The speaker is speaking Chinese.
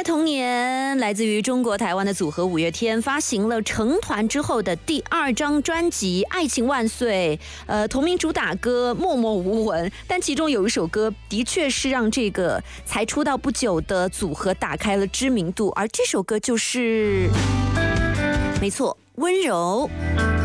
同年，来自于中国台湾的组合五月天发行了成团之后的第2张专辑《爱情万岁》，同名主打歌默默无闻，但其中有一首歌的确是让这个才出道不久的组合打开了知名度，而这首歌就是，没错，温柔。